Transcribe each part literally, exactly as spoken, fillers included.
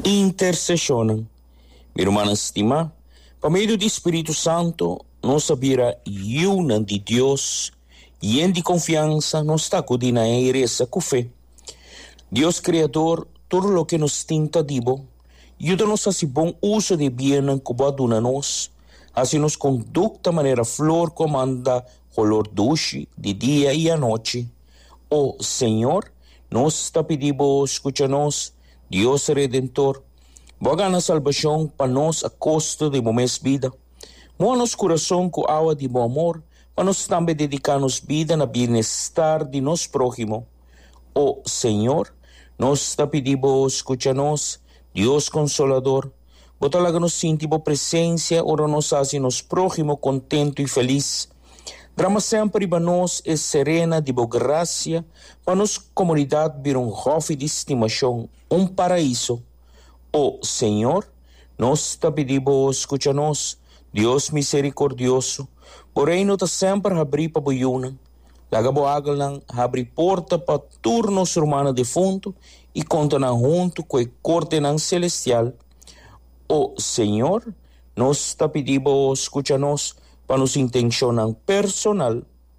intercessionam. Minha irmã estima, por meio do Espírito Santo, nós sabira una de Deus e em de confiança nós está acudando a essa com fé. Deus Criador, tudo o que nos tinta dibo, ajuda-nos a fazer bom uso de bem que aduna nós, assim nos conducta de maneira flor comanda color doce de dia e a noite. Oh Senhor, nós está pedindo, escucha-nos, Deus Redentor, boga na salvação para nós a custo de momentos vida. Moa nos coração com água de bom amor, para nós também dedicar-nos vida na bem-estar de nosso próximo. Oh Senhor, nós está pedindo, escucha-nos, Deus Consolador, botalaga nos sentimos presença, ora nos faz nos próximo contento e feliz. Drama sempre para nós é serena de boa graça, para nossa comunidade vir um hofe de estimação, um paraíso. Oh Senhor, nós está pedindo, escucha-nos, Deus misericordioso, o reino está sempre a abrir para boiuna. Laga boagal nang abrir porta para turnos humanos de fundo e conta nang junto com a corte nang celestial. Oh Senhor, nós está pedindo, escucha-nos, para nos intencionar personal.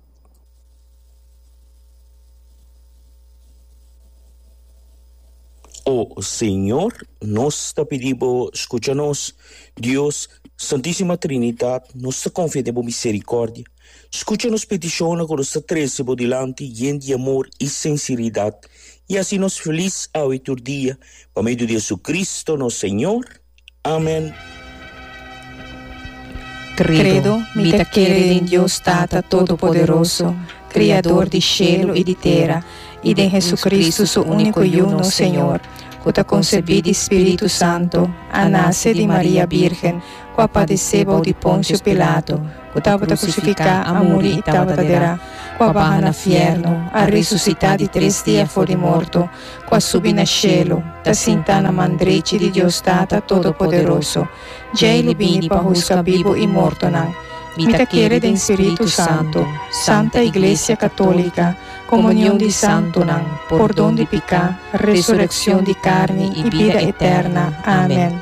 Oh Senhor, nós está pedindo, escucha-nos, Deus, Santíssima Trinidade, nossa confia de misericórdia, escucha-nos peticiona com nossa trece bodilante, llena de amor e sinceridade, e assim nos feliz ao outro dia, por meio de Jesus Cristo, nosso Senhor. Amém. Credo, mita credere in Deus Tata Todo-Poderoso, Criador de cielo e de terra, e de Jesus Cristo, su único e uno Senhor, que concebido Espírito Santo, a nasce de Maria Virgem, que padeceu de Pôncio Pilato, que estava crucificado, a morrer e estava derá, que barra na fierno, a ressuscitar de três dias fora morto, que subi na cielo, da senta na mandrete de Deus Tata Todo-Poderoso, já ele vini para buscar vivo e morto não. Mita quiere de Espírito Santo, Santa Iglesia Católica, comunhão de santo não, perdão de pecado, ressurreição de carne e vida eterna. Amém.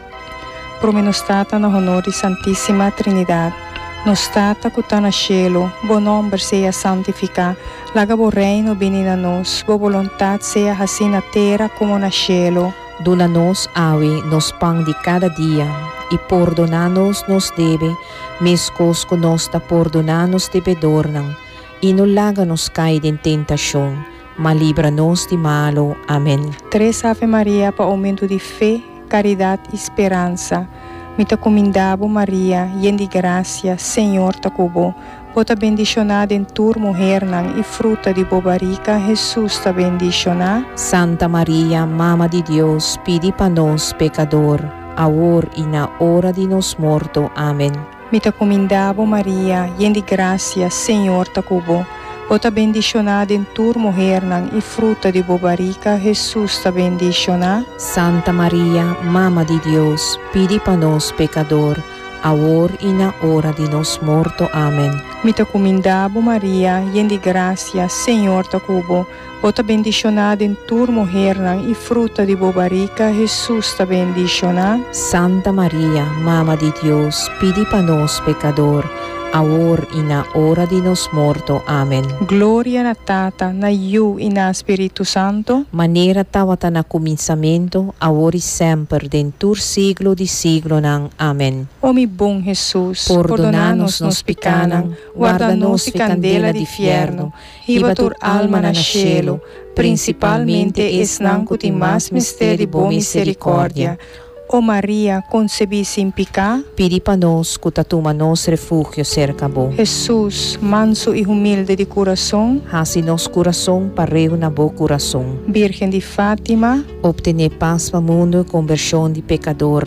Pro me nostata no honor de Santíssima Trinidade, nostata que está no cielo, bo nome seja santificado, laga bo reino vini na nós, bo vontade seja assim na terra como na cielo. Dula-nos, awe, nos pão de cada dia, e perdonar-nos nos deve, mescos que nós ta perdonar-nos devedor não, e não laga-nos cair em tentação, mas livra-nos de malo. Amém. Três Ave Maria para aumento de fé, caridade e esperança. Me te comendavo Maria, llena de graça, Senhor te cubo. Bota bendicionada em tur mulher não, e fruta de bobarica, Jesus te bendicionar. Santa Maria, Mama de Deus, pedi para nós, pecador, agora e na hora de nos morto. Amém. Me te comendavo Maria, llena de graça, Senhor te cubo. Bota bendicionada em tur mulher não, e fruta de bobarica, Jesus te bendicionar. Santa Maria, Mama de Deus, pedi para nós, pecador, agora e na hora de nos morto. Amém. Me te comendavo Maria, llena de graça, Senhor te cubo. Bota bendicionada em tur mulher não, e fruta de bobarica, Jesus te bendicionar. Santa Maria, Mama de Deus, pedi para nós, pecador, agora e na hora de nos morto. Amém. Glória na Tata, na Iu e na Espírito Santo, maneira tawata na começamento, agora e sempre, dentur siglo de siglo nang. Amém. Ó mi bom Jesus, perdonar-nos nos pecados, guarda-nos de candela de fierno, e batur alma na cielo, principalmente es nanco de mais mistério de boa misericórdia. Ó Maria, concebida sem pecado, pedi para nós que tatuma nos refúgio cerca bo. Jesus, manso e humilde de coração, hasi nos coração pareu na bo coração. Virgem de Fátima, obtene paz para mundo e conversão de pecador.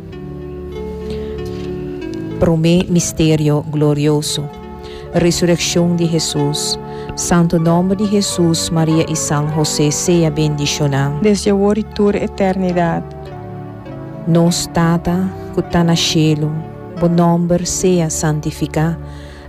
Promê mistério glorioso, ressurreição de Jesus. Santo nome de Jesus, Maria e São José seja bendicionado. Desde agora e por eternidade. Nos Tata, que está no cielo, o nome seja santificado,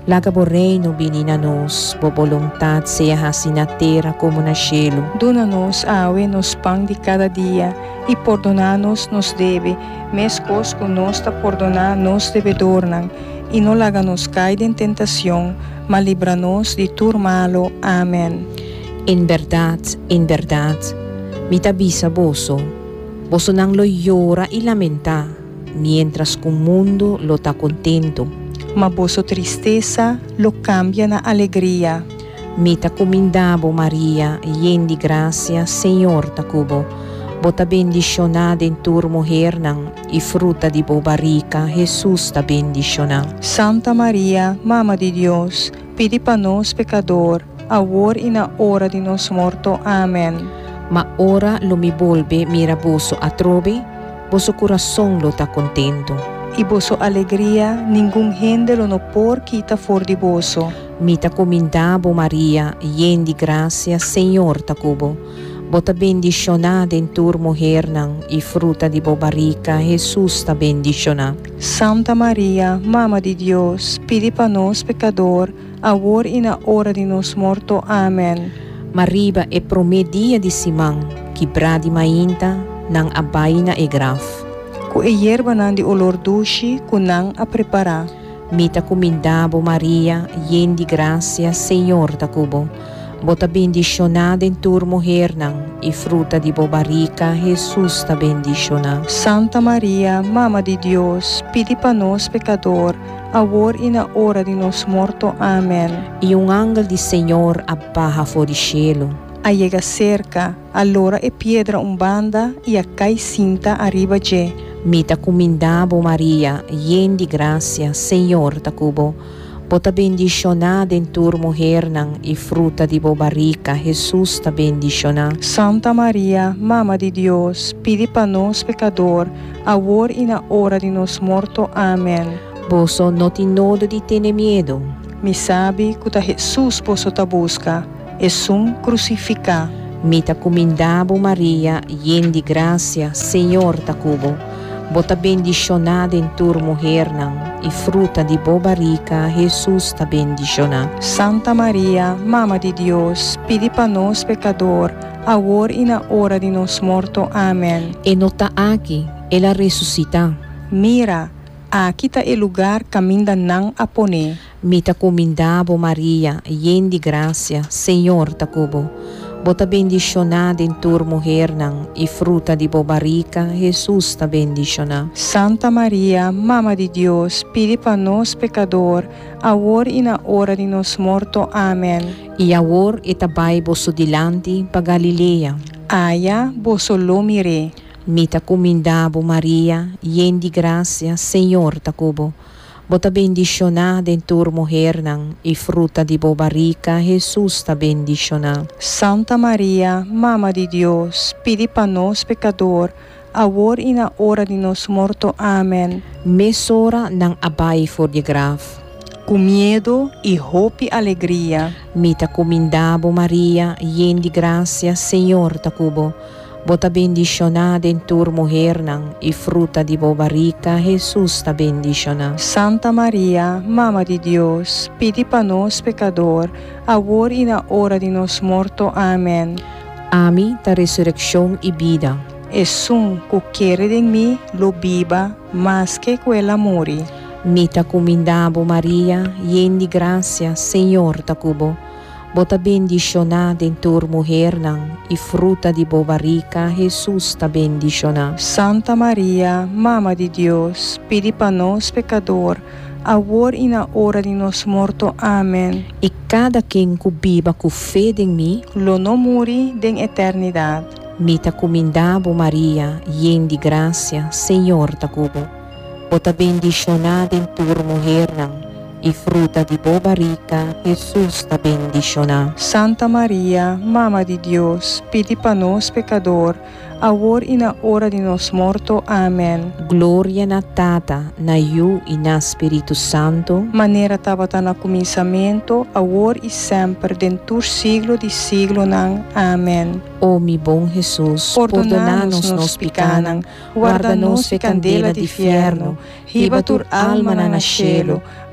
Laga bo reino bininanos, bo voluntad seja assim na terra como na cielo. Dona-nos, awe, nos pão de cada dia, e perdona-nos nos deve, mescos que nós ta perdonar nos devedornan, e não laga-nos cair em tentação, mas livra-nos de tudo malo. Amém. Em verdade, em verdade, me tabisa boso, boso nang lo llora y lamenta, mientras que o mundo lo está contento. Mas vossa tristeza lo cambia na alegria. Mita comindabo Maria, yen di gracia, Senhor tacubo. Bota bendicionada em tur mujer nang, e fruta di bo barrica, Jesus ta bendicionada. Santa Maria, Mama de Deus, pedi para nós pecador, agora e na hora de nos morto. Amém. Ma ora lo mi volve mira boso atrobe, boso coração lo ta contento. E vossa alegria, ninguém gente lo no por quita for de vosso. Mita comindabo Maria, yen di gracia, Senhor tacubo. Bota bendicionada em tur mujer nang, e fruta di bo barrica, Jesus ta bendicionada. Santa Maria, Mama de Deus, pedi para nós pecador, agora e na hora de nos morto. Amém. Mariba e promedia di simang, que bradi mainta, nang abaina e graf. Ku e yerba nan di olor dushi, ku nang a preparar. Mita comindabo Maria, yen di gracia, Senhor tacubo. Bota bendicionada em tur mujer nang, e fruta di bo barrica, Jesus ta bendicionada. Santa Maria, Mama de Deus, pedi para nós pecador, agora e na hora de nos morto. Amém. E um ángel di Senhor abaja fora cielo. Allega cerca, allora e piedra umbanda e a cai cinta arriba je. Mita comindabo Maria, yen di gracia, Senhor tacubo. Bota bendicionada em tur mujer nang, e fruta di bo barrica, Jesus ta bendicionada. Santa Maria, Mama de Deus, pedi para nós pecador, agora e na hora de nos morto. Amém. Boso no te nodo de tener miedo. Me sabe que ta Jesus posso ta busca, e sum crucificar. Mita comindabo Maria, yen di gracia, Senhor tacubo. Bota bendicionada em tur mujer nang, e fruta di bo barrica, Jesus ta bendicionada. Santa Maria, Mama de Deus, pedi para nós pecador, agora e na hora de nos morto. Amém. E nota aqui, ela ressuscita. Mira, aqui está o lugar caminda nang apone. Mita comindabo Maria, yen di gracia, Senhor tacubo. Bota bendicionada em tur mujer nang, e fruta di bo barrica, Jesus ta bendicionada. Santa Maria, Mama de Deus, pedi para nós pecador, agora e na hora de nos morto. Amém. E agora etabai boso dilante pa Galileia. Aya, boso lo mire. Mita comindabo Maria, yen di gracia, Senhor tacubo. Bota bendicionada em tur mujer nang, e fruta di bo barrica, Jesus ta bendicionada. Santa Maria, Mama de Deus, pedi para nós pecador, agora e na hora de nos morto. Amém. Mesora nang abai for de graf. Com medo e hope alegria. Mita comindabo Maria, yen di gracia, Senhor tacubo. Bota bendicionada em tur mujer nang, e fruta di bo barrica, Jesus ta bendicionada. Santa Maria, Mama de Deus, pedi para nós pecador, agora e na hora de nos morto. Amém. Ami ta resurrección e vida. E sum que quer de mim lo viva, mas que quella mori. Mita comindabo Maria, yen di gracia, Senhor tacubo. Bota bendicionada em tur mujer nang, e fruta di bo barrica, Jesus ta bendicionada. Santa Maria, Mama de Deus, pedi para nós pecador, agora e na hora de nos morto. Amém. E cada quem que viva com fé em mim, lo não muri den eternidade. Mita comindabo Maria, yen di gracia, Senhor tacubo. Bota bendicionada em tur mujer nang, e fruta di bo barrica, Jesus ta bendicionada. Santa Maria, Mama de Deus, pedi para nós pecador, agora e na hora de nos morto. Amém. Glória na Tata, na Iu e na Espírito Santo, maneira estava no começamento, agora e sempre, dentro do siglo de siglo. Nang. Amém. Ó mi bom Jesus, perdona-nos nos picanang, guarda-nos de candela de fierno, riba tur alma na cielo,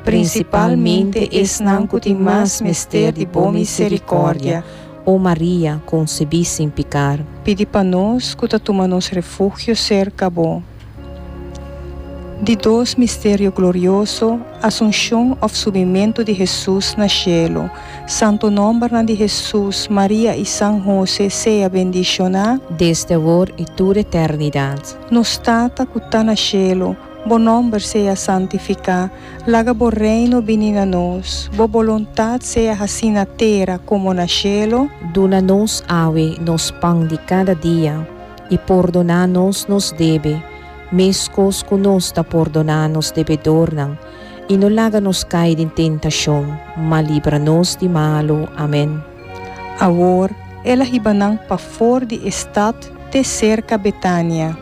principalmente esnan que tem mais mister de boa misericórdia. Ó Maria, concebi sem pecar. Pedi para nós que tomamos refúgio cerca bom. De dois mistério glorioso, Assunção ou subimento de Jesus na cielo. Santo nome de Jesus, Maria e São José seja bendicionado. Desde agora e toda eternidade. Nos tata que está na cielo, bom nome seja santificado. Laga bo reino venha a nós. Bo vontade seja assim na terra como na cielo. Dona-nos ave nos pão de cada dia e perdona-nos nos deve. Mescos conosco perdonar-nos devedor e não laga-nos cair em tentação, mas livra-nos de malo. Amém. Agora, ela ribanang para fora de estado de cerca Betânia.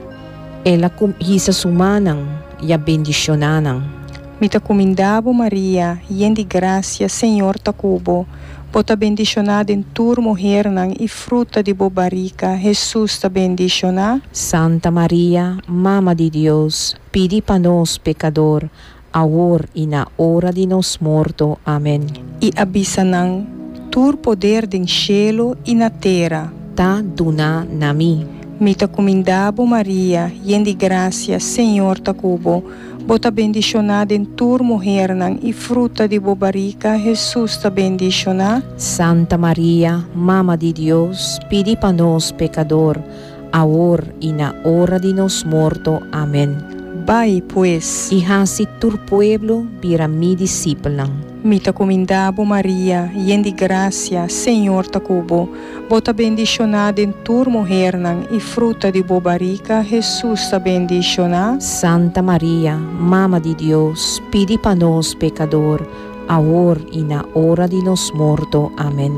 Ela com hisa sumanang e a bendicionanang. Mita comendabo Maria, e de graça, Senhor tacubo. Bota bendicionada em tur mulher nang e fruta de bobarica, Jesus ta bendicionada. Santa Maria, Mama de Deus, pedi para nós pecador, agora e na hora de nos morto. Amém. E abisa nang tur poder den cielo e na terra. Ta duna na mi. Mita comendabo Maria, e de graça, Senhor tacubo. Bota bendicionada em tur mulher nang e fruta de bobarica, Jesus ta bendicionada. Santa Maria, Mama de Deus, pedi para nós pecador, agora e na hora de nos morto. Amém. Vai, pues. E hasi tur pueblo vira mi discípula. Mita comendabo Maria, e de graça, Senhor tacubo. Bota bendicionada em tur mulher nang e fruta de bobarica, Jesus ta bendicionada. Santa Maria, Mama de Deus, pedi para nós pecador, agora e na hora de nos morto. Amém.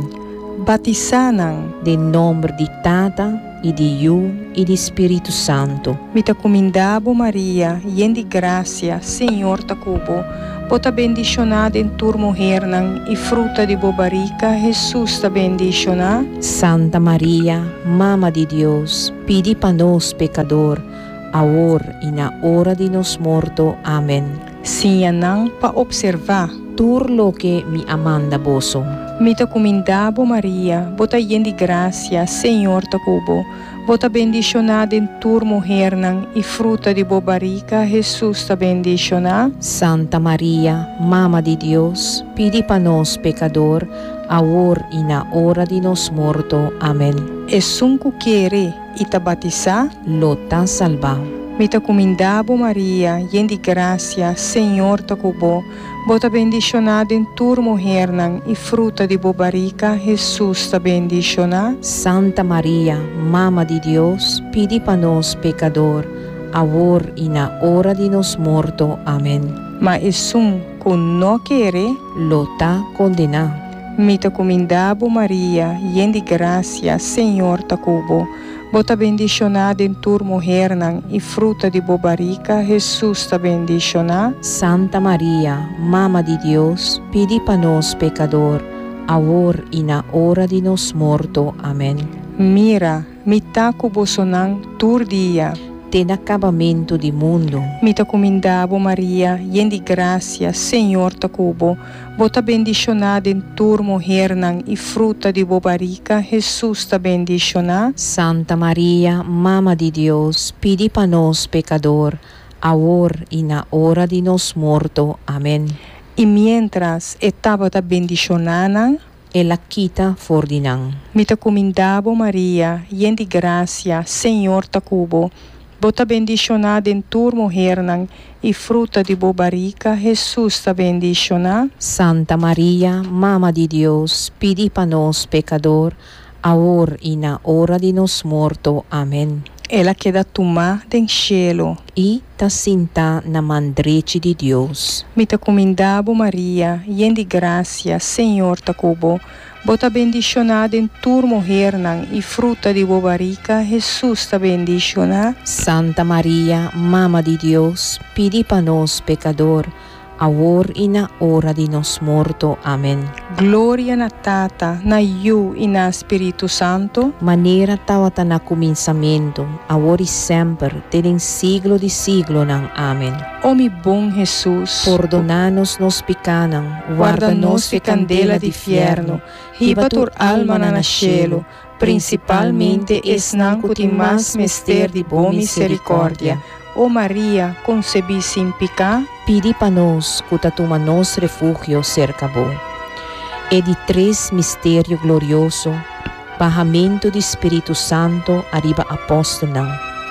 Batizanan. De nome de Tata, e de Iu, e de Espírito Santo. Mita comendabo Maria, e de graça, Senhor tacubo. Bota bendicionada em tur mulher nang e fruta de bobarica, Jesus ta bendicionada. Santa Maria, Mama de Deus, pedi para nós pecador, agora e na hora de nos morto. Amém. Sinha nang pa observar. Tur lo que me amanda boso. Mita comendabo Maria, bota de graça, Senhor tacubo. Bota bendicionada em tur mulher nang e fruta de bobarica, Jesus ta bendicionada. Santa Maria, Mama de Deus, pedi para nós pecador, agora e na hora de nos morto. Amém. E sunco quere e ta batizar. Lota salva. Mita comendabo Maria, e de graça, Senhor tacubo. Bota bendicionada em tur mulher nang e fruta de bobarica, Jesus ta bendicionada. Santa Maria, Mama de Deus, pedi para nós pecador, agora e na hora de nos morto. Amém. Mas esum com não querer, lota condena. Mita comendabo Maria, e de graça, Senhor tacubo. Bota bendicionada em tur mulher nang e fruta de bobarica, Jesus ta bendicionada. Santa Maria, Mama de Deus, pedi para nós pecador, agora e na hora de nos morto. Amém. Mira, mita cubo sonang tur dia. Ten acabamento de mundo. Mita comendabo Maria, e de graça, Senhor tacubo. Bota bendicionada em tur mulher nang e fruta de bobarica, Jesus ta bendicionada. Santa Maria, Mama de Deus, pedi para nós pecador, agora e na hora de nos morto. Amém. E mientras estava ta bendicionada, ela quita fordinang. Mita comendabo Maria, e de graça, Senhor tacubo. Bota bendicionada em tur mulher nang e fruta de bobarica, Jesus ta bendicionada. Santa Maria, Mama de Deus, pedi para nós pecador, agora e na hora de nos morto. Amém. Ela queda tomar den cielo. E ta sinta na mandrete de Deus. Mita comendabo Maria, e de graça, Senhor tacubo. Bota bendicionada em tur mulher nang e fruta de bobarica, Jesus ta bendicionada. Santa Maria, Mama de Deus, pedi para nós pecador, agora e na hora de nos morto. Amém. Glória na Tata, na Iu e na Espírito Santo, Maneira tawata na começamento, agora e sempre, ter em siglo de siglo nang. Amém. ó mi bom Jesus, Perdonanos nos picanam, guarda-nos de candela de fierno, riba tur alma na cielo, principalmente esnan cuti mas mester de boa misericórdia. Ó Maria, concebi sem pecar, pedi para nós, cutatuma nos refúgio cerca bo. E de três mistério glorioso, barramento do Espírito Santo, arriba apóstolo.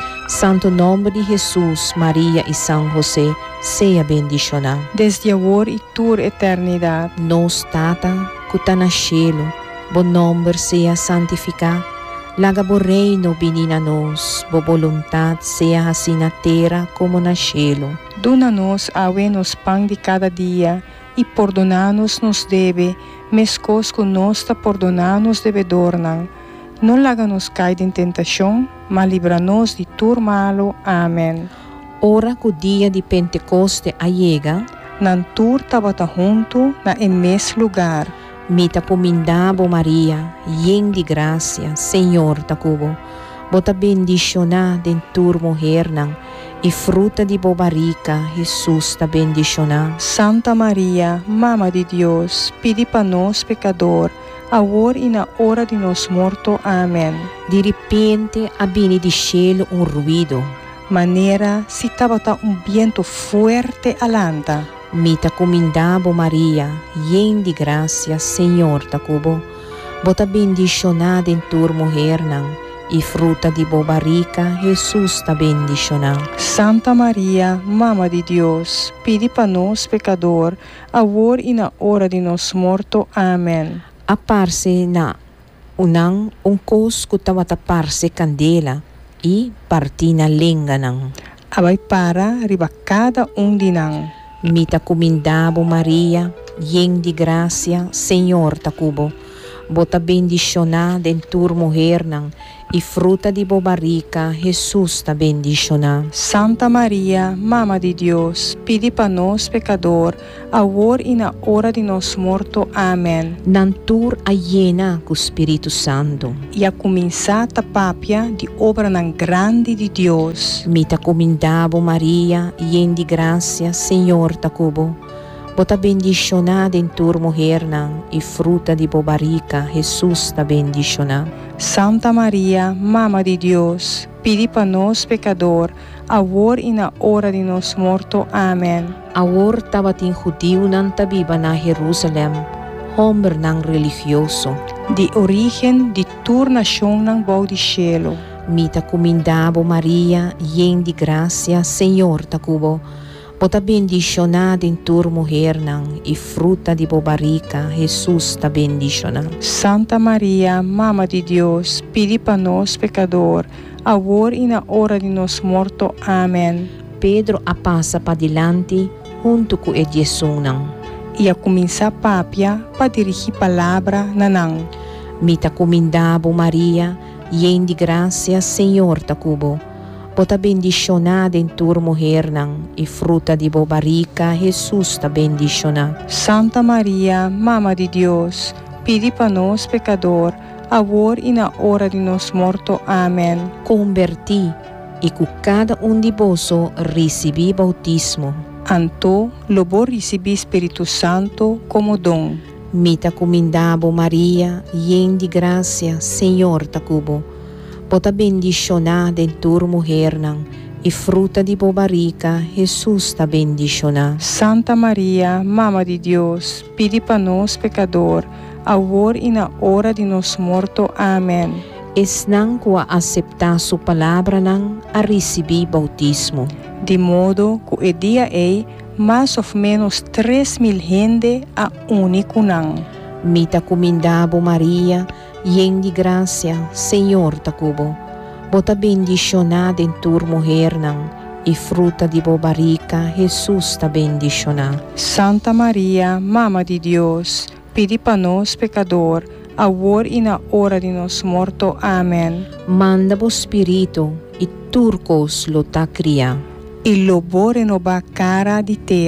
Santo nome de Jesus, Maria e São José, seja bendicionado. desde agora e tur eternidade. Nos tata, cuta na cielo, bom nome seja santificado. Laga bo reino binina nos, bo voluntad seja assim na terra como na cielo. Dona-nos awe-nos pão de cada dia, e perdona-nos nos deve, mescos que nós ta perdona-nos devedornan. Não laga-nos cair em tentação, mas livra-nos de tur malo. Amém. Ora que o dia de Pentecoste ayega, Nan tur tabata junto na emes lugar. mita comindabo Maria, yen de graça, Senhor tacubo, bota bendicionar dentur mulher nang, e fruta de bobarica, Jesus ta bendicionar. Santa Maria, Mama de Deus, pedi para nós pecador, agora e na hora de nos morto. Amém. De repente, abini de cielo um ruído, Maneira se tabata um viento fuerte alanta. mita comindabo Maria, yen de graça, Senhor tacubo, bota bendicionar dentur mulher nang, e fruta de bobarica, Jesus ta bendicionar. Santa Maria, Mama de Deus, pedi para nós pecador, agora e na hora de nos morto. Amém. Aparse na unang ungkos kutawata parse candela e partina lenga nang. Abay para riba cada um de nang. Mita comindabo Maria, yen de gracia, Senhor tacubo, bota bendicionar dentur mulher nang, e fruta de bobarica, Jesus ta bendicionar. Santa Maria, Mama de Deus, pedi para nós pecador, agora e na hora de nos morto. Amém. Nantur ayena com o Espírito Santo. E a começar a papia de obra nan grande de Deus. Mita comindabo Maria, yen de gracia, Senhor tacubo, bota bendicionar dentur mulher nang, e fruta de bobarica, Jesus ta bendicionar. Santa Maria, Mama de Deus, pedi para nós pecador, agora e na hora de nos morto. Amém. Agora tabating judio nang tabiba na Jerusalem, homer nang religioso. De origem de tur nação nan bau de cielo. Mita comindabo Maria, yen de gracia, Senhor tacubo, bota bendicionar dentur mulher nang, e fruta de bobarica, Jesus ta bendicionar. Santa Maria, Mama de Deus, pedi para nós pecador, agora e na hora de nos morto. Amém. Pedro a passa pa dilante, junto com o Jesus nang. E a começar papia para dirigir palavra nanang. Mita comindabo Maria, yen de gracia, Senhor tacubo, bota bendicionar dentur mulher nang, e fruta de bobarica, Jesus ta bendicionar. Santa Maria, Mama de Deus, pedi para nós pecador, agora e na hora de nos morto. Amém. Converti, e com cada um de vosso recebi bautismo. Anto, lobo recebi Espírito Santo como dom. Mita comindabo Maria, yen de gracia, Senhor tacubo, bota bendicionar dentur mulher nang, e fruta de bobarica, Jesus ta bendicionar. Santa Maria, Mama de Deus, pedi para nós pecador, agora e na hora de nos morto. Amém. Es nang kua aceitar sua palavra nang, a recebi bautismo. De modo que o dia é mais ou menos três mil gente a único nang. Mita comindabo Maria, yen de gracia, Senhor tacubo, bota bendicionar dentur mulher nang, e fruta de bobarica, Jesus ta bendicionar. Santa Maria, Mama de Deus, pedi para nós pecador, agora e na hora de nos morto. Amém. Manda bo Espírito, e turcos lo ta cria. E lobo renova cara de terra.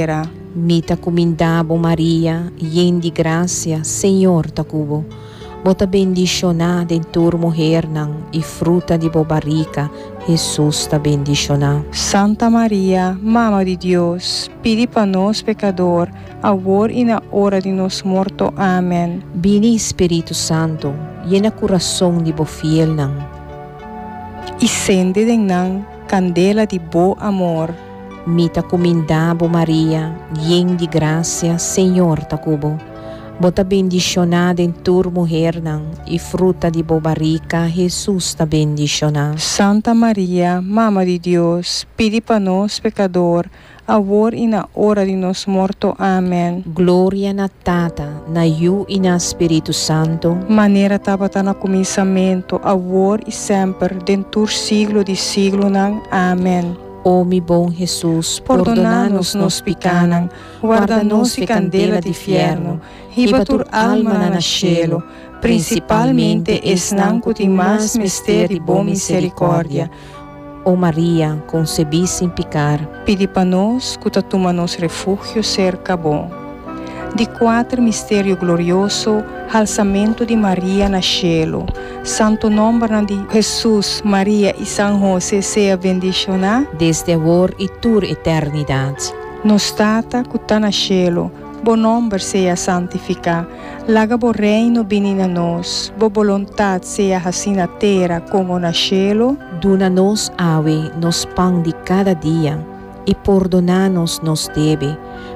Mita comindabo Maria, yen di gracia, Senhor ta cubo. Bota bendicionada em tua mulher nang, e fruta de bobarica, Jesus ta bendicionada. Santa Maria, Mama de Deus, pedi para nós pecador, agora e na hora de nos morto. Amém. Bini Espírito Santo, llena coração de bo fiel nang. E sende de nang candela de bo amor. Mita comindabo Maria, yen di gracia, Senhor ta cubo. Bota bendicionada em tua mulher nang, e fruta de bobarica, Jesus ta bendicionada. Santa Maria, Mama de Deus, pedi para nós pecador, agora e na hora de nos morto. Amém. Glória na Tata, na Iu e na Espírito Santo. Maneira tabata na começamento, agora e sempre, dentro siglo de siglo nang. Amém. Ó mi bom Jesus, Perdona-nos nos picanam, guarda-nos de candela de fierno, riba tur alma na cielo, principalmente es nanco de mais mistério de boa misericórdia. Ó Maria, concebi sem pecar, Pedi para nós, que toma nos refúgio cerca bom. De quatro mistério glorioso, alçamento de Maria na cielo. Santo nome de Jesus, Maria e São José seja bendicionado. desde agora e tur eternidade. Nos tata que está na cielo, bom nome seja santificado. Laga bo reino bini na nós, bo vontade seja assim na terra como na cielo. Duna-nos, ave, nos pão de cada dia, e perdona-nos nos debe,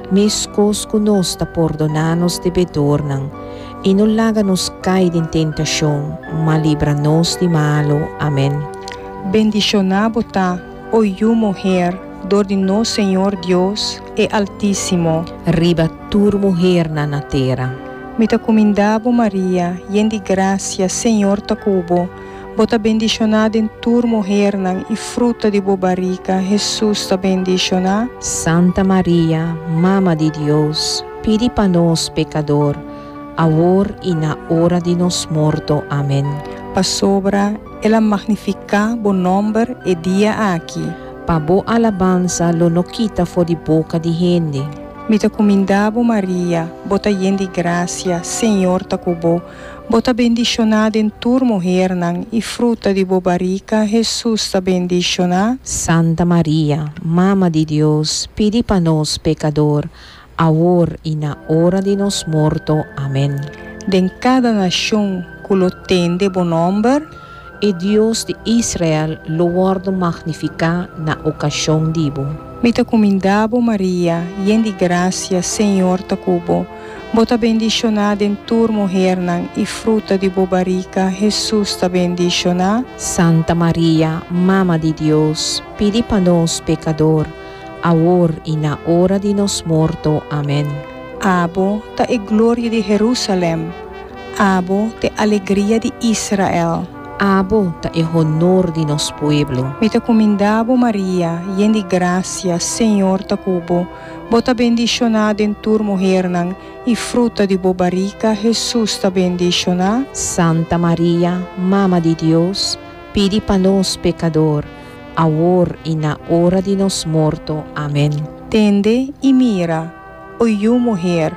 mescos conosco perdona-nos devedor nang, e não laga-nos cair em tentação, mas livra-nos de malo. Amém. Bendicionado tá, o you mulher, dor de nosso Senhor Deus é altíssimo. Riba tur mulher na na terra. Mita comindabo Maria, yen de gracia, Senhor ta cubo. Bota bendicionada em tur mulher nang, e fruta de bobarica, Jesus ta bendicionada. Santa Maria, Mama de Deus, pedi para nós pecador, agora e na hora de nos morto. Amém. Pa sobra, ela magnifica bo nombre e dia aqui. Pa bo alabanza lo no quita fo di boca di gente. Mita comindabo Maria, bota yen de gracia, Senhor ta cubo. Bota bendicionada em tur mulher nang, e fruta de bobarica, Jesus ta bendicionada. Santa Maria, Mama de Deus, pedi para nós pecador, agora e na hora de nos morto. Amém. De cada nação que lo tende bo nombre, E Deus de Israel lo guardo magnificar na ocasião dibo. Mita comindabo Maria, yen de gracia, Senhor ta cubo. Bota bendicionada em tur mulher nang, e fruta de bobarica, Jesus ta bendicionada. Santa Maria, Mama de Deus, pedi para nós pecador, agora e na hora de nos morto. Amém. Abo ta e glória de Jerusalém. Abo te alegria de Israel. Abo ta e honor de nos pueblo. Mita comindabo Maria, yen de gracia, Senhor ta cubo. Bota bendicionada em tur mulher nang, e fruta de bobarica, Jesus ta bendicionada. Santa Maria, Mama de Deus, pedi para nós pecador, agora e na hora de nos morto. Amém. Tende e mira, o you mulher,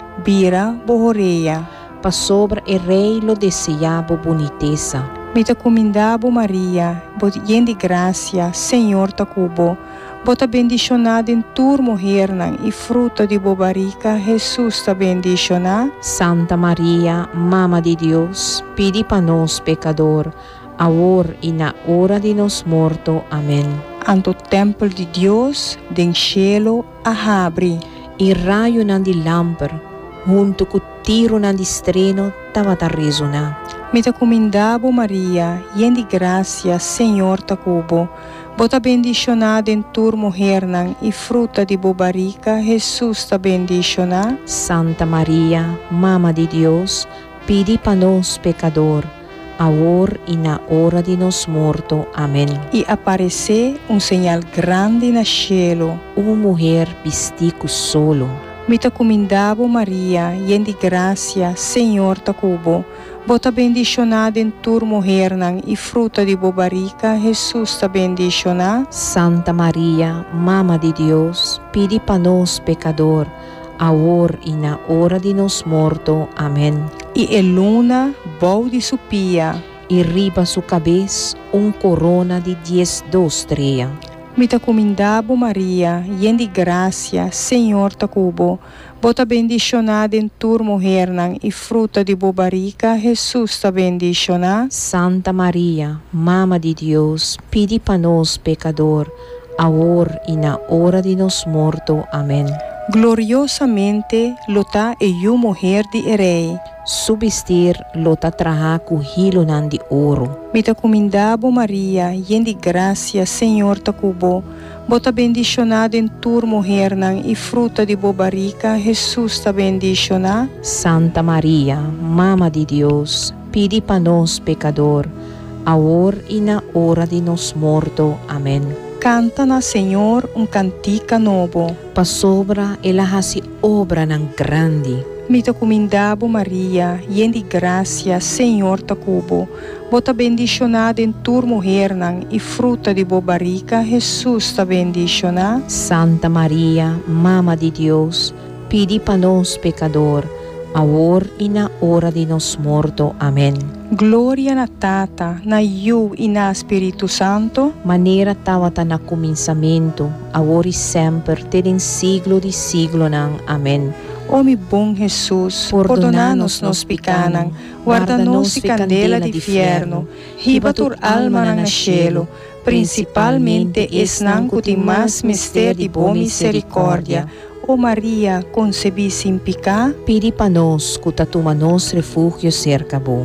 vira bohoreia. Pa sobre e rei lo desejabo boniteza. Mita comindabo Maria, bot yen de gracia, Senhor ta cubo. Bota bendicionada em tur mulher nang, e fruta de bobarica, Jesus ta bendicionada. Santa Maria, Mama de Deus, pedi para nós pecador, agora e na hora de nos morto. Amém. Anto templo de Deus, den cielo a abre. E raio nan di lampar, junto com tiro nan di streno, tava ta resona. Mita comindabo Maria, yen de gracia, Senhor ta cubo. Bota bendicionada em tur mulher nang, e fruta de bobarica, Jesus ta bendicionada. Santa Maria, Mama de Deus, pedi para nós pecador, agora e na hora de nos morto. Amém. E aparecer um sinal grande na cielo. Uma mulher vestico solo. Mita comindabo Maria, yen de gracia, Senhor ta cubo. Bota bendicionada em tur mulher nang e fruta de bobarica, Jesus ta bendicionada. Santa Maria, Mama de Deus, pedi para nós pecador, agora e na hora de nos morto. Amém. E a luna, bom de supia. E riba sua cabeça um corona de diez dos estrelas. Mita comindabo Maria, yen de gracia, Senhor ta cubo. Bota bendicionada em tur mulher nang e fruta de bobarica, Jesus ta bendicionada. Santa Maria, Mama de Deus, pedi para nós pecador, agora e na hora de nos morto. Amém. Gloriosamente lota e eu mulher de rei. Subestir lota traha com hilo nan de ouro. Mita comindabo Maria, yen de gracia, Senhor ta cubo. Bota bendicionada em tur mulher nang e fruta de bobarica, Jesus ta bendicionada. Santa Maria, Mama de Deus, pedi para nós pecador, agora e na hora de nos morto. Amém. Canta na Senhor um cantica novo. Pa sobra ela hasi obra nan grande. Mita comindabo Maria, yen de gracia, Senhor ta cubo. Bota bendicionada em tur mulher nang e fruta de bobarica, Jesus ta bendicionada. Santa Maria, Mama de Deus, pedi para nós pecador, agora e na hora de nos morto. Amém. Glória na Tata, na Iu e na Espírito Santo. Maneira tawata na começamento, agora e sempre, ter em siglo de siglo nang. Amém. Ó mi bom Jesus, perdonanos nos picanam, guarda-nos e candela de fierno, riba tur alma na cielo, principalmente esnanco de mais mister de boa misericórdia. Ó Maria, concebi sem picar, pedi para nós, cutatuma nos refúgio cerca bo.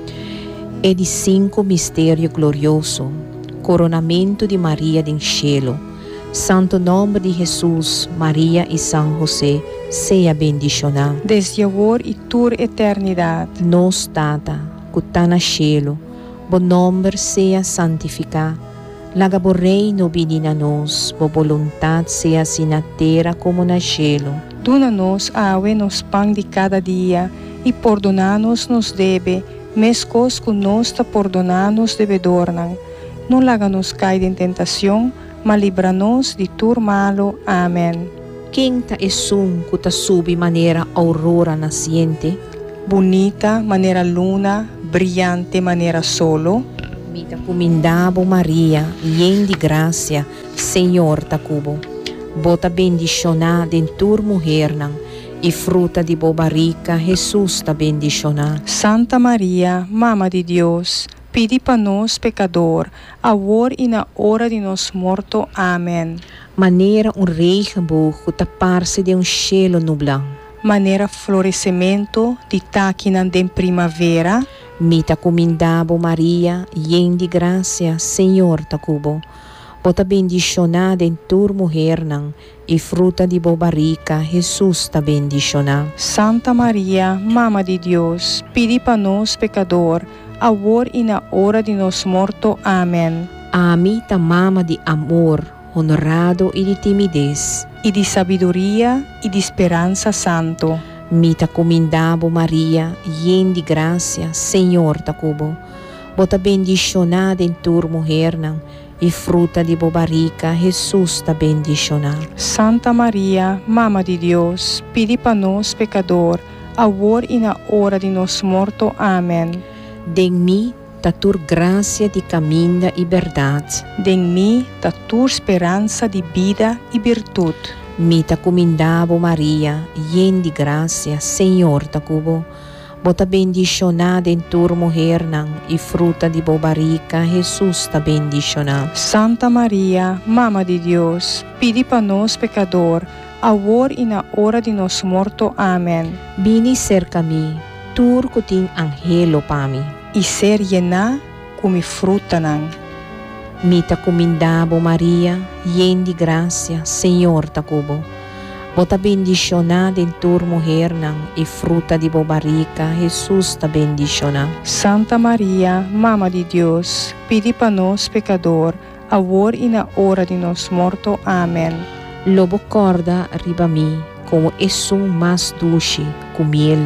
É de cinco mistério glorioso, coronamento de Maria de cielo, Santo nome de Jesus, Maria e São José, seja bendicionado. Desde agora e tur eternidade. Nos Tata, que está na cielo, bom nome seja santificado. Laga bo reino vini na nós, bo vontade seja assim na terra como na cielo. Duna-nos awe nos pão de cada dia, e perdona-nos nos debe, mescos que nós ta perdona-nos devedornan. Não laga-nos cair em tentação, mas livra-nos de tur malo. Amém. Quem ta esum que ta subi maneira aurora nasciente? Bonita maneira luna, brilhante maneira solo. Mita comindabo Maria, yen de gracia, Senhor ta cubo. Bota bendicionada em tur mulher nang, e fruta de bobarica, Jesus ta bendicionada. Santa Maria, Mama de Deus, pedi para nós pecador, agora e na hora de nos morto. Amém. Maneira um regenboog que tapar-se de um cielo nublado. Maneira florescimento de taquinan de primavera. Mita comindabo Maria, yen de gracia, Senhor ta cubo. Bota bendicionada em tur mulher nang, e fruta de bobarica, Jesus ta bendicionada. Santa Maria, Mama de Deus, pedi para nós pecador, agora e na hora de nos morto. Amém. Ami ta mama de amor, honrado e de timidez. E de sabedoria e de esperança santo. Mita comindabo Maria, yen de gracia, Senhor ta cubo. Bota bendicionada em tur mulher nang, e fruta de bobarica, Jesus ta bendicionada. Santa Maria, Mama de Deus, pedi para nós pecador, agora e na hora de nos morto. Amém. Den-mi ta tur gracia de caminho e verdade. Den-mi ta tur esperança de vida e virtude. Mita comindabo Maria, yen de gracia, Senhor ta cubo. Bota bendicionada em tur mulher nang, e fruta de bobarica, Jesus ta bendicionada. Santa Maria, Mama de Deus, pedi para nós pecador, agora e na hora de nos morto. Amém. Bini cerca mi, tur kuting angelo pami. E ser llena come fruta nang. Mita comindabo Maria, yen de gracia, Senhor ta cubo. Bota bendicionada em tur mulher nang, e fruta de bobarica, Jesus ta bendicionada. Santa Maria, Mama de Deus, pedi para nós pecador, agora e na hora de nos morto. Amém. Lobo corda riba mi, como esum mas dulce, com miel.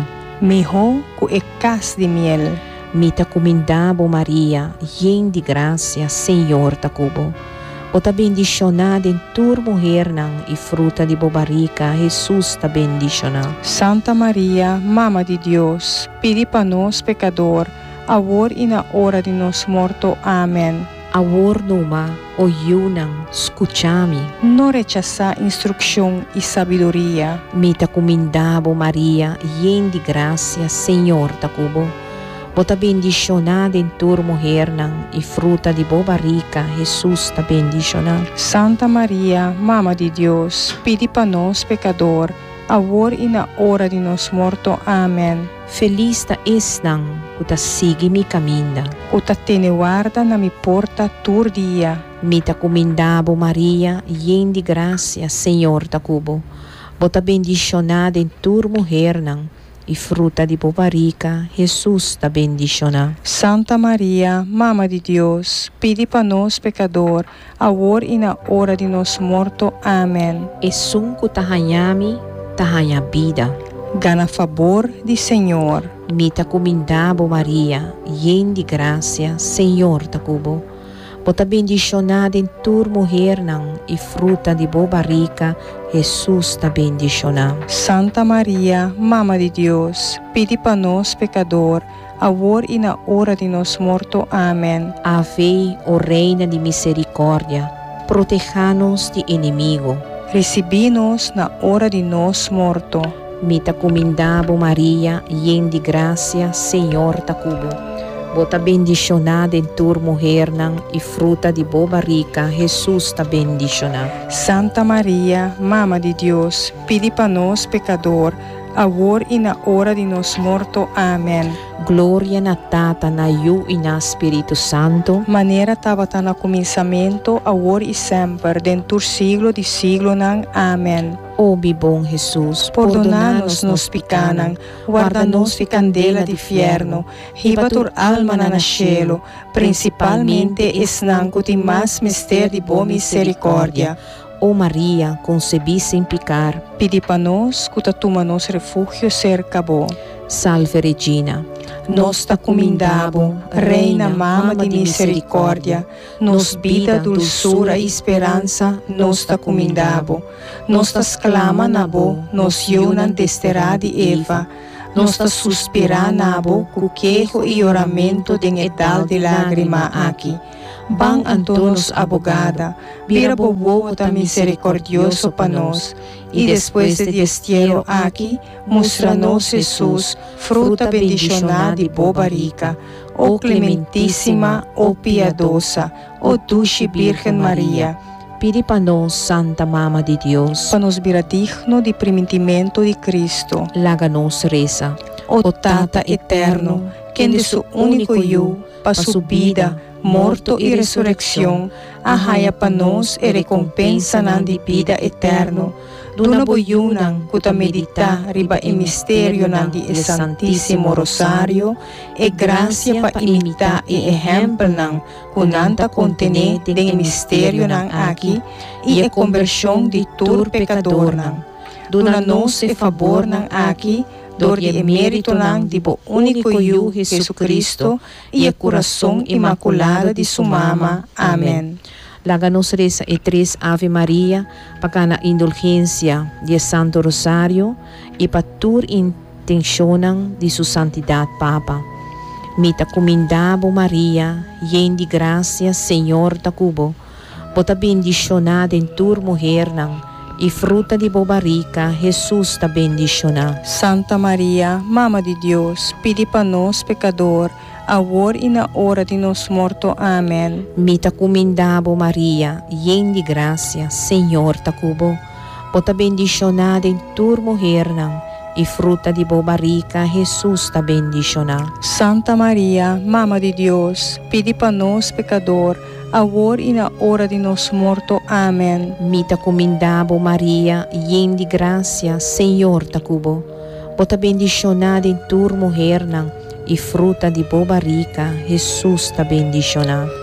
Mijo ku ekas de miel. Mita comendabo Maria, llena de gracia, Senhor ta cubo. Ota bendicionada em tur mulher nang e fruta de bobarica, Jesus ta bendicionada. Santa Maria, Mama de Deus, pedi para nós pecador, agora e na hora de nos morto. Amém. Awor numa, o yunang, escutami. Não rechaçar instrução e sabedoria. Mita comendabo Maria, llena de gracia, Senhor ta cubo. Bota bendicionada em tur mulher nang e fruta de bobarica, Jesus ta bendicionada. Santa Maria, Mama de Deus, pedi para nós pecador, agora e na hora de nos morto. Amém. Feliz ta es nang, kuta sige mi caminda. Kuta tene guarda na mi porta tur dia. Mita comendabo Maria, llena de gracia, Senhor ta cubo. Bota bendicionada em tur mulher nang e fruta de bobarica, Jesus ta bendicionada. Santa Maria, Mama de Deus, pedi para nós pecador, agora e na hora de nos morto. Amém. E sunku tahanyami, tahanya vida. Gana favor de Senhor. Mita comendabo Maria, llena de gracia, Senhor ta cubo. Bota bendicionada em tur mulher nang e fruta de bobarica, Jesus ta bendicionada. Santa Maria, Mama de Deus, pedi para nós pecador, agora e na hora de nos morto. Amém. Ave, o Reina de misericórdia, proteja-nos de inimigo. Recebi-nos na hora de nos morto. Mita comendabo Maria, llena de gracia, Senhor ta cubo. Bota bendicionada em tur mulher nang e fruta de bobarica, Jesus ta bendicionada. Santa Maria, Mama de Deus, pedi para nós pecador, agora e na hora de nos morto. Amém. Glória na Tata, na Yu e na Espírito Santo. Maneira estava no começamento, agora e sempre, dentro do siglo de siglo nang. Amém. Ó mi bom Jesus, perdona-nos nos picanang, guarda-nos de candela de fierno, riba tur alma na cielo, principalmente esnanco de mais mister de boa misericórdia. Ó Maria, concebi sem picar, pedi para nós, que tuma nos refúgio cerca bo. Salve Regina. Nos ta comendabo, Reina Mama de misericórdia, nos vida, dulçura e esperança, nos ta comendabo. Nos ta clama nabo, nos yunan desterá de Eva, nos ta suspira nabo, cu quejo e oramento de edal de lágrima aqui. Ban Antonos abogada, vira bobo ta misericordioso pa nós, e depois de destiero aqui, mostra-nos Jesus, fruta bendicionada e bobarica, ó clementíssima, ó piedosa, ó dulce Virgem Maria. Pedi para nós, Santa Mama de Deus, para nos vira digno de primitimento de Cristo. Laga-nos reza. Ó Tata eterno, quem de seu único eu, para sua vida, morto e ressurreição, arraia para nós e recompensa nan de vida eterno. Duna boyunang kuta medita riba e mistério nan de Santíssimo Rosário, e gracia pa imitar e exemplo nang kunanta contene de mistério nang aqui, e e conversão de tur pecador nang. Duna nos e favor nang aqui, dor de mérito nang de bo único eu Jesus Cristo, e e coração imaculado de sua mama. Amém. Laga-nos reza e três Ave Maria, para na indulgência de Santo Rosário e para tur intencionam de sua santidade Papa. Mita comendabo Maria, llena de gracia, Senhor ta cubo. Bota bendicionada em tur mulher nang, e fruta de bobarica, Jesus ta bendicionada. Santa Maria, Mama de Deus, pedi para nós pecador, agora e na hora de nos morto. Amém. Mita comendabo Maria, llena de gracia, Senhor ta cubo. Bota bendicionada em tur mulher nang, e fruta de bobarica, Jesus ta bendicionada. Santa Maria, Mama de Deus, pedi para nós pecador, agora e na hora de nos morto. Amém. Mita comendabo Maria, llena de gracia, Senhor ta cubo. Bota bendicionada em tur mulher nang, e fruta de bobarica, Jesus ta bendicionada.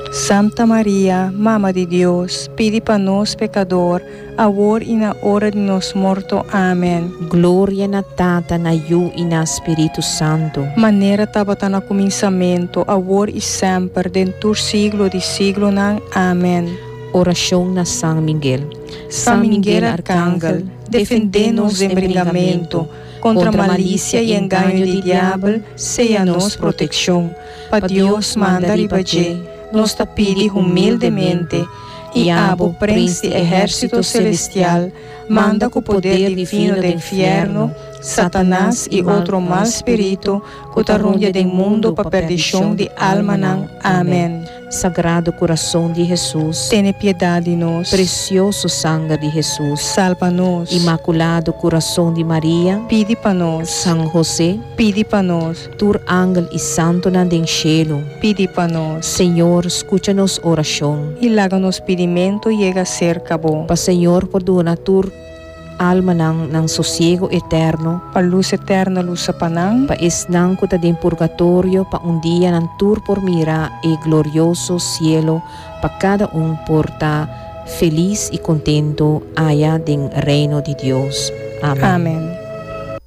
Santa Maria, Mama de Deus, pedi para nós pecador, agora e na hora de nos morto. Amém. Glória na Tata, na Yu e na Espírito Santo. Maneira estava no começamento, agora e sempre, dentro do siglo de siglo. Nang. Amém. Oração na São Miguel. São Miguel Arcángel, defende-nos de embriagamento, contra malícia e engano do diabo, seja nos proteção. Para Deus manda ribaje, nos pide humildemente, e Abo, príncipe exército celestial, manda com o poder divino do inferno, Satanás e outro mal espírito, que tarunha do mundo para perdição de alma. Nang. Amém. Sagrado Coração de Jesus, Tene piedade de nós. Precioso Sangue de Jesus, Salva-nos. Imaculado Coração de Maria, Pide para nós. São José, Pide para nós. Tur Ángel e Santo na den cielo, Pide para nós. Senhor, escucha-nos oração. E laga-nos pedimento chega a ser cabo. Pa Senhor, por doar tur alma ng, ng sosiego eterno, Pa luz eterna, luz sa panang. pa isnang kuta din purgatorio, pa un día ng tur por mira e glorioso cielo, pa cada un porta feliz y contento haya din reino de Dios. Amén. Amém.